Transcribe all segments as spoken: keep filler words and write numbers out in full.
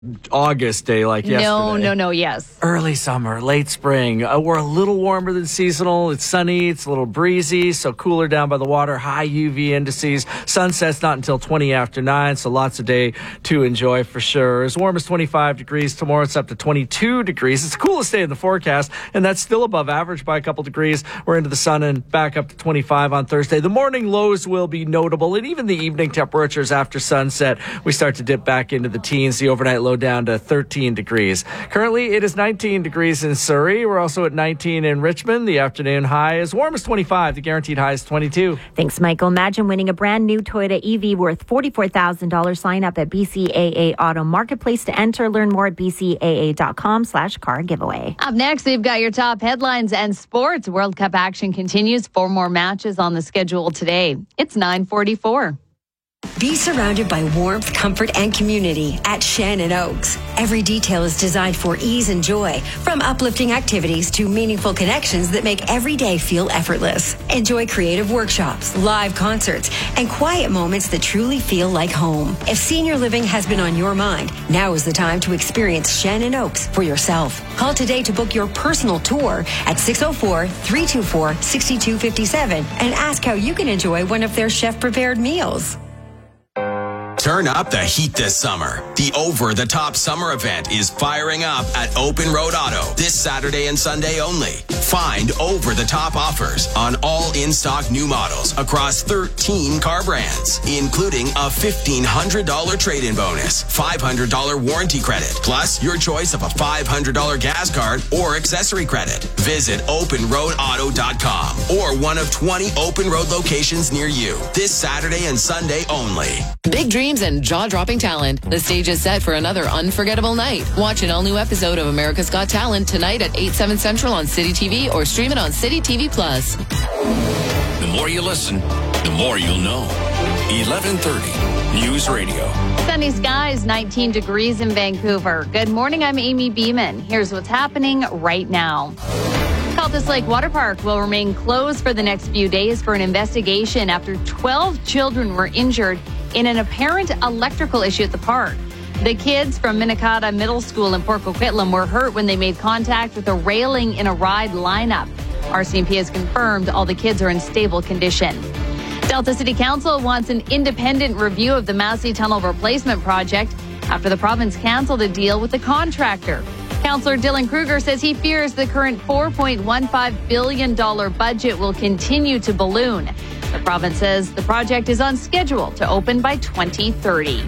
August day like yesterday. No, no, no, yes. Early summer, late spring. Uh, we're a little warmer than seasonal. It's sunny. It's a little breezy, so cooler down by the water. High U V indices. Sunset's not until twenty after nine, so lots of day to enjoy for sure. As warm as twenty-five degrees. Tomorrow it's up to twenty-two degrees. It's the coolest day in the forecast, and that's still above average by a couple degrees. We're into the sun and back up to twenty-five on Thursday. The morning lows will be notable, and even the evening temperatures after sunset, we start to dip back into the teens. The overnight low down to thirteen degrees. Currently, it is nineteen degrees in Surrey. We're also at nineteen in Richmond. The afternoon high is warm as twenty-five. The guaranteed high is twenty-two. Thanks, Michael. Imagine winning a brand new Toyota E V worth forty-four thousand dollars. Sign up at B C A A Auto Marketplace to enter. Learn more at B C A A dot com slash car giveaway. Up next, we've got your top headlines and sports. World Cup action continues. Four more matches on the schedule today. It's nine forty-four. Be surrounded by warmth, comfort, and community at Shannon Oaks. Every detail is designed for ease and joy, from uplifting activities to meaningful connections that make every day feel effortless. Enjoy creative workshops, live concerts, and quiet moments that truly feel like home. If senior living has been on your mind, now is the time to experience Shannon Oaks for yourself. Call today to book your personal tour at six oh four, three two four, six two five seven and ask how you can enjoy one of their chef-prepared meals. Turn up the heat this summer. The Over the Top Summer event is firing up at Open Road Auto this Saturday and Sunday only. Find over the top offers on all in-stock new models across thirteen car brands, including a fifteen hundred dollars trade-in bonus, five hundred dollars warranty credit, plus your choice of a five hundred dollars gas card or accessory credit. Visit open road auto dot com or one of twenty Open Road locations near you this Saturday and Sunday only. Big dreams and jaw-dropping talent. The stage is set for another unforgettable night. Watch an all-new episode of America's Got Talent tonight at eight, seven Central on City T V or stream it on City T V Plus. The more you listen, the more you'll know. eleven thirty News Radio. Sunny skies, nineteen degrees in Vancouver. Good morning, I'm Amy Beeman. Here's what's happening right now. Cultus Lake Water Park will remain closed for the next few days for an investigation after twelve children were injured in an apparent electrical issue at the park. The kids from Minikata Middle School in Port Coquitlam were hurt when they made contact with a railing in a ride lineup. R C M P has confirmed all the kids are in stable condition. Delta City Council wants an independent review of the Massey Tunnel replacement project after the province canceled a deal with the contractor. Councillor Dylan Kruger says he fears the current four point one five billion dollars budget will continue to balloon. The province says the project is on schedule to open by twenty thirty.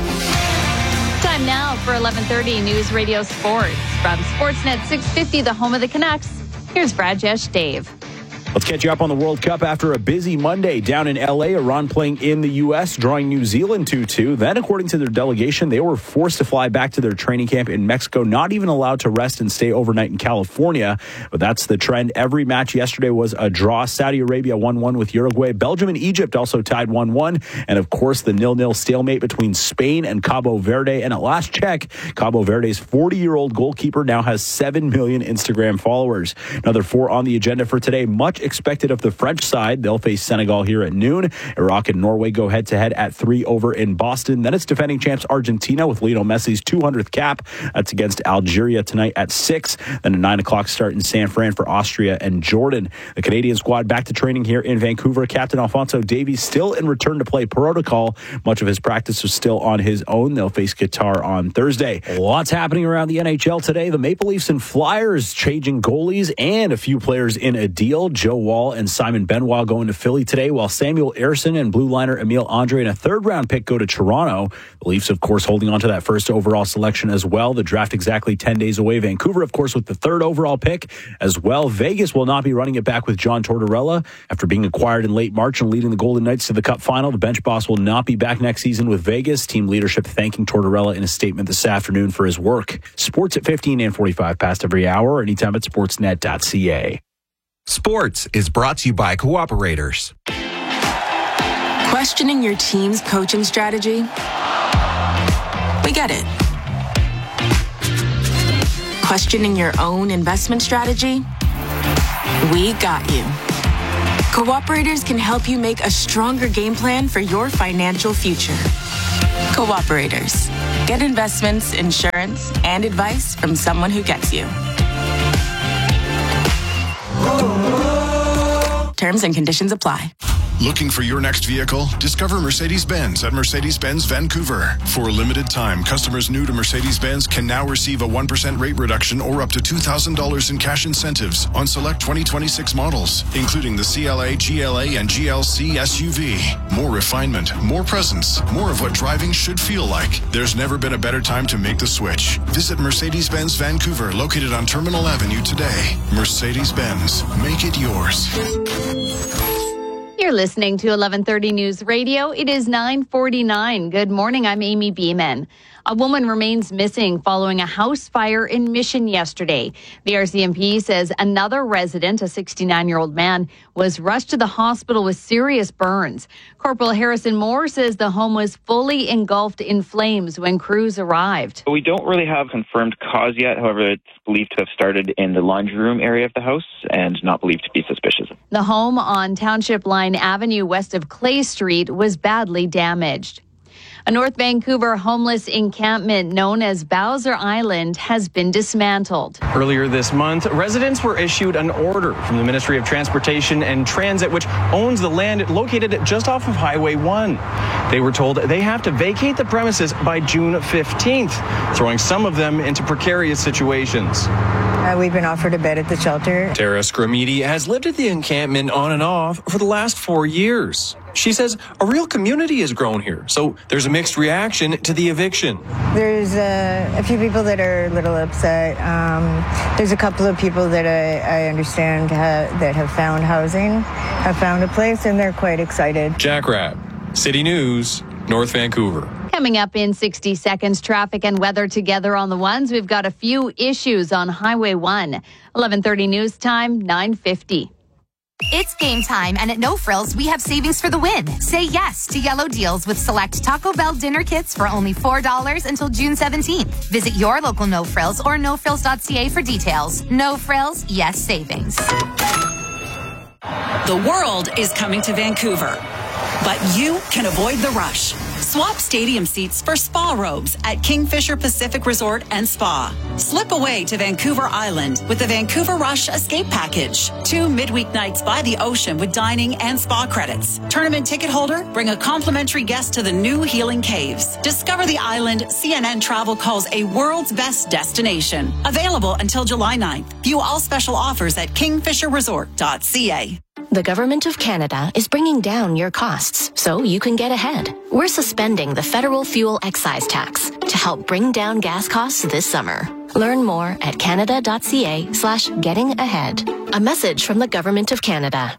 Time now for eleven thirty News Radio Sports. From Sportsnet six fifty, the home of the Canucks, here's Rajesh Dave. Let's catch you up on the World Cup after a busy Monday down in L A. Iran playing in the U S, drawing New Zealand two two. Then, according to their delegation, they were forced to fly back to their training camp in Mexico, not even allowed to rest and stay overnight in California. But that's the trend. Every match yesterday was a draw. Saudi Arabia one one with Uruguay. Belgium and Egypt also tied one one. And, of course, the nil-nil stalemate between Spain and Cabo Verde. And at last check, Cabo Verde's forty-year-old goalkeeper now has seven million Instagram followers. Another four on the agenda for today. Much expected of the French side. They'll face Senegal here at noon. Iraq and Norway go head-to-head at three over in Boston. Then it's defending champs Argentina with Lionel Messi's two hundredth cap. That's against Algeria tonight at six. Then a nine o'clock start in San Fran for Austria and Jordan. The Canadian squad back to training here in Vancouver. Captain Alfonso Davies still in return to play protocol. Much of his practice was still on his own. They'll face Qatar on Thursday. Lots happening around the N H L today. The Maple Leafs and Flyers changing goalies and a few players in a deal. Joe Wall and Simon Benoit going to Philly today, while Samuel Ersson and blue liner Emile Andre and a third round pick go to Toronto. The Leafs, of course, holding on to that first overall selection as well. The draft exactly ten days away. Vancouver, of course, with the third overall pick as well. Vegas will not be running it back with John Tortorella after being acquired in late March and leading the Golden Knights to the Cup final. The bench boss will not be back next season with Vegas. Team leadership thanking Tortorella in a statement this afternoon for his work. Sports at fifteen and forty-five past every hour, anytime at sportsnet dot c a. Sports is brought to you by Cooperators. Questioning your team's coaching strategy? We get it. Questioning your own investment strategy? We got you. Cooperators can help you make a stronger game plan for your financial future. Cooperators. Get investments, insurance, and advice from someone who gets you. Terms and conditions apply. Looking for your next vehicle? Discover Mercedes-Benz at Mercedes-Benz Vancouver. For a limited time, customers new to Mercedes-Benz can now receive a one percent rate reduction or up to two thousand dollars in cash incentives on select twenty twenty-six models, including the C L A, G L A, and G L C S U V. More refinement, more presence, more of what driving should feel like. There's never been a better time to make the switch. Visit Mercedes-Benz Vancouver, located on Terminal Avenue today. Mercedes-Benz, make it yours. You're listening to eleven thirty News Radio. It is nine forty-nine. Good morning. I'm Amy Beeman. A woman remains missing following a house fire in Mission yesterday. The R C M P says another resident, a sixty-nine-year-old man, was rushed to the hospital with serious burns. Corporal Harrison Moore says the home was fully engulfed in flames when crews arrived. We don't really have confirmed cause yet. However, it's believed to have started in the laundry room area of the house and not believed to be suspicious. The home on Township Line Avenue west of Clay Street was badly damaged. A North Vancouver homeless encampment known as Bowser Island has been dismantled. Earlier this month, residents were issued an order from the Ministry of Transportation and Transit, which owns the land located just off of Highway one. They were told they have to vacate the premises by June fifteenth, throwing some of them into precarious situations. Uh, we've been offered a bed at the shelter. Tara Scramidi has lived at the encampment on and off for the last four years. She says a real community has grown here, so there's a mixed reaction to the eviction. There's uh, a few people that are a little upset. Um, there's a couple of people that I, I understand ha- that have found housing, have found a place, and they're quite excited. Jack Rabb, City News, North Vancouver. Coming up in sixty seconds, traffic and weather together on the ones. We've got a few issues on Highway one. eleven thirty news time, nine fifty. It's game time, and at No Frills, we have savings for the win. Say yes to yellow deals with select Taco Bell dinner kits for only four dollars until June seventeenth. Visit your local No Frills or no frills dot c a for details. No Frills, yes savings. The world is coming to Vancouver, but you can avoid the rush. Swap stadium seats for spa robes at Kingfisher Pacific Resort and Spa. Slip away to Vancouver Island with the Vancouver Rush Escape Package. Two midweek nights by the ocean with dining and spa credits. Tournament ticket holder, bring a complimentary guest to the new Healing Caves. Discover the island C N N Travel calls a world's best destination. Available until July ninth. View all special offers at kingfisher resort dot c a. The Government of Canada is bringing down your costs so you can get ahead. We're suspending the federal fuel excise tax to help bring down gas costs this summer. Learn more at canada dot c a slash getting ahead. A message from the Government of Canada.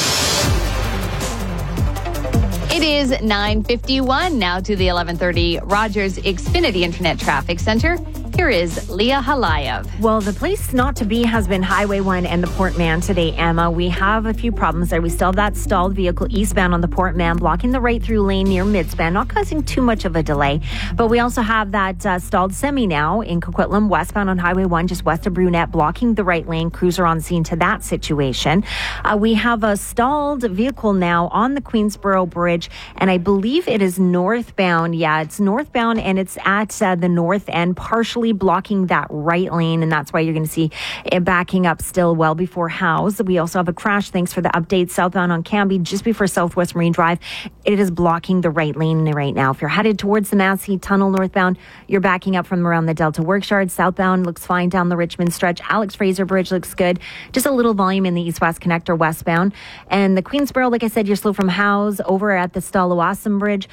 It is nine fifty-one now to the eleven thirty Rogers Xfinity Internet Traffic Center. Here is Leah Halayev. Well, the place not to be has been Highway one and the Port Mann today, Emma. We have a few problems there. We still have that stalled vehicle eastbound on the Port Mann, blocking the right-through lane near Midspan, not causing too much of a delay. But we also have that uh, stalled semi now in Coquitlam, westbound on Highway one, just west of Brunette, blocking the right lane. Crews are on scene to that situation. Uh, we have a stalled vehicle now on the Queensboro Bridge, and I believe it is northbound. Yeah, it's northbound, and it's at uh, the north end, partially blocking that right lane, and that's why you're going to see it backing up still well before House. We also have a crash. Thanks for the update. Southbound on Cambie, just before Southwest Marine Drive. It is blocking the right lane right now. If you're headed towards the Massey Tunnel northbound, you're backing up from around the Delta Works Yard. Southbound looks fine down the Richmond stretch. Alex Fraser Bridge looks good. Just a little volume in the east-west connector westbound. And the Queensboro, like I said, you're slow from House over at the Stallawasam Bridge.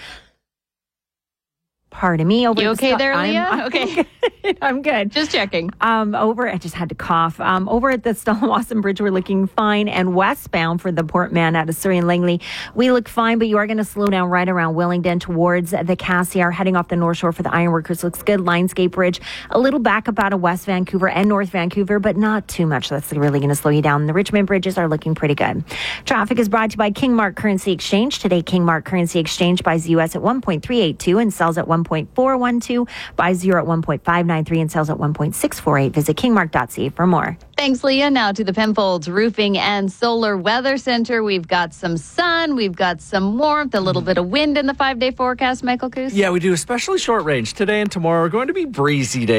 Pardon me. Over you okay the there, Leah? I'm, I'm okay. Good. I'm good. Just checking. Um, over, I just had to cough. Um, over at the Stallawasam Bridge, we're looking fine. And westbound for the Port Mann out of Surrey and Langley, we look fine, but you are going to slow down right around Willingdon towards the Cassiar, heading off the North Shore for the Ironworkers. Looks good. Lionsgate Bridge, a little back up out of West Vancouver and North Vancouver, but not too much. That's really going to slow you down. The Richmond bridges are looking pretty good. Traffic is brought to you by Kingmark Currency Exchange. Today, Kingmark Currency Exchange buys U S at one point three eight two and sells at one one point four one two, buys zero at one point five nine three, and sells at one point six four eight. Visit kingmark dot c a for more. Thanks, Leah. Now to the Penfolds Roofing and Solar Weather Center. We've got some sun, we've got some warmth, a little bit of wind in the five-day forecast, Michael Coos. Yeah, we do, especially short range. Today and tomorrow are going to be breezy days.